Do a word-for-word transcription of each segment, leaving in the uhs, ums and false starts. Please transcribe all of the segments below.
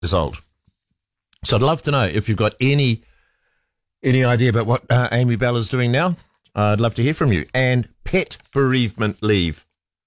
years old. So I'd love to know if you've got any any idea about what uh, Amy Bell is doing now. Uh, I'd love to hear from you. And pet bereavement leave.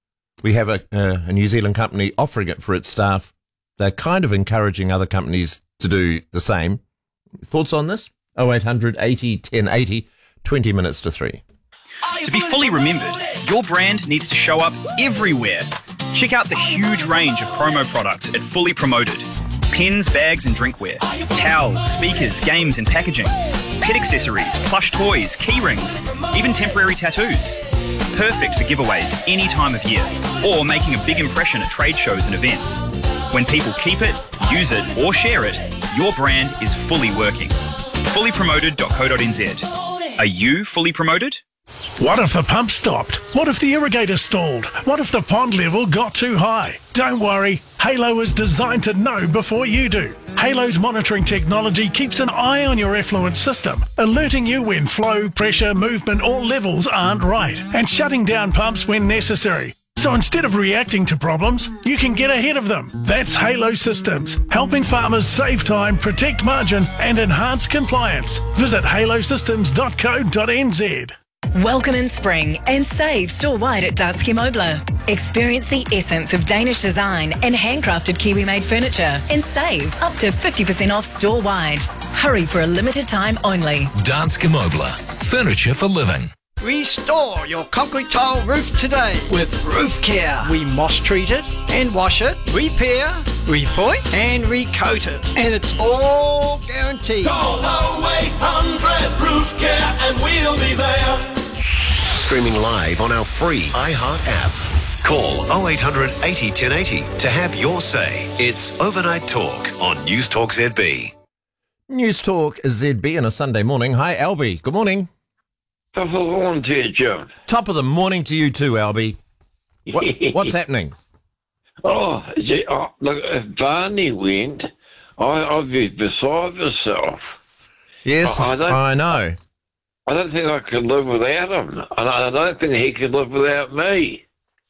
We have a, uh, a New Zealand company offering it for its staff. They're kind of encouraging other companies to do the same. Thoughts on this? oh eight hundred eighty ten eighty, twenty minutes to three. To be fully remembered, your brand needs to show up everywhere. Check out the huge range of promo products at Fully Promoted. Pens, bags and drinkware, towels, speakers, games and packaging, pet accessories, plush toys, key rings, even temporary tattoos. Perfect for giveaways any time of year, or making a big impression at trade shows and events. When people keep it, use it or share it, your brand is fully working. fully promoted dot co dot n z. Are you fully promoted? What if the pump stopped? What if the irrigator stalled? What if the pond level got too high? Don't worry, Halo is designed to know before you do. Halo's monitoring technology keeps an eye on your effluent system, alerting you when flow, pressure, movement or levels aren't right, and shutting down pumps when necessary. So instead of reacting to problems, you can get ahead of them. That's Halo Systems, helping farmers save time, protect margin and enhance compliance. Visit halo systems dot co dot n z. Welcome in spring and save store-wide at Danske Møbler. Experience the essence of Danish design and handcrafted Kiwi-made furniture and save up to fifty percent off store-wide. Hurry for a limited time only. Danske Møbler. Furniture for living. Restore your concrete tile roof today with Roof Care. We moss treat it and wash it, repair, repoint and recoat it. And it's all guaranteed. Call oh eight hundred Roof Care and we'll be there. Streaming live on our free iHeart app. Call oh eight hundred eighty ten eighty to have your say. It's Overnight Talk on News Talk Z B. News Talk Z B on a Sunday morning. Hi, Albie. Good morning. Top of the morning to you, John. Top of the morning to you too, Albie. What, what's happening? Oh, gee, oh, look, if Barney went, I, I'd be beside myself. Yes, I, I, don't, I know. I don't think I could live without him. And I don't think he could live without me.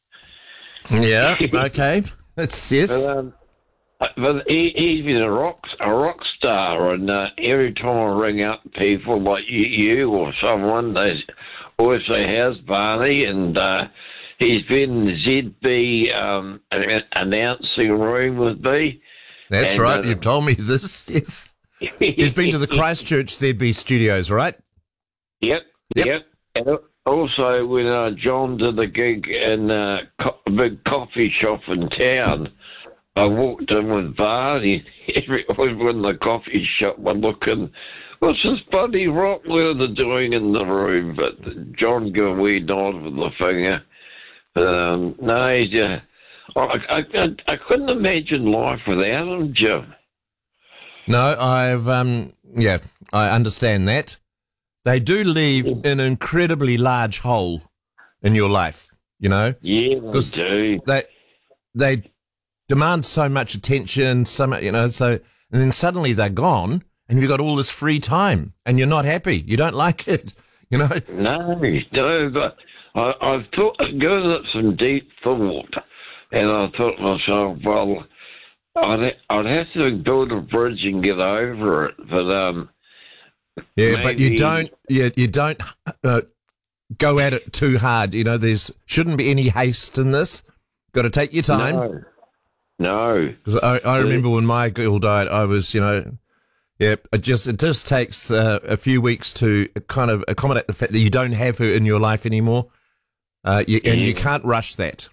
Yeah, okay. That's, yes. But, um, but he, he's been a rock, a rock star, and uh, every time I ring up people like you, you or someone, they always say, how's Barney? And uh, he's been in the Z B um, announcing room with me. That's and, right, uh, you've told me this, yes. He's been to the Christchurch Z B studios, right? Yep, yep. yep. And also, when uh, John did the gig in uh, co- a big coffee shop in town, I walked in with Barney. Everyone in the coffee shop were looking, what's this bloody rock they're doing in the room? But John gave a wee nod with the finger. Um, no, he's, uh, I, I, I couldn't imagine life without him, Jim. No, I've, um, yeah, I understand that. They do leave an incredibly large hole in your life, you know? Yeah, they do. They, they demand so much attention, so much, you know, so, and then suddenly they're gone and you've got all this free time and you're not happy. You don't like it, you know? No, no, but I, I've thought, given it some deep thought, and I thought to myself, well, I'd, I'd have to build a bridge and get over it, but, um, yeah, maybe... but you don't, you, you don't uh, go at it too hard. You know, there's shouldn't be any haste in this. Got to take your time. No. No. Because I, I remember when my girl died, I was, you know, yeah, it just, it just takes uh, a few weeks to kind of accommodate the fact that you don't have her in your life anymore. Uh, you, and yeah. you can't rush that.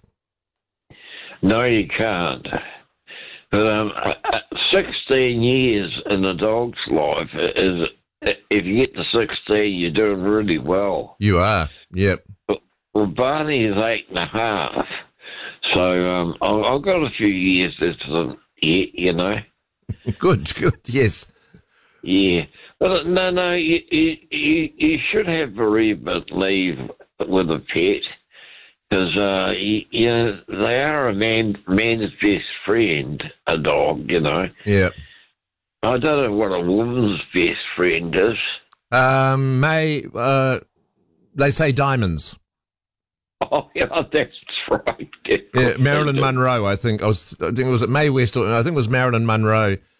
No, you can't. But um, sixteen years in a dog's life is, if you get to sixteen, you're doing really well. You are, yep. Well, Barney is eight and a half. So um, I've got a few years left of them, you know. Good, good, yes. Yeah. But no, no, you, you, you should have bereavement leave with a pet because, uh, you, you know, they are a man, man's best friend, a dog, you know. Yeah. I don't know what a woman's best friend is. Um, May, uh, they say diamonds. Oh, yeah, that's right. Yeah, Marilyn Monroe, I think. I was, I think it was at Mae West, or I think it was Marilyn Monroe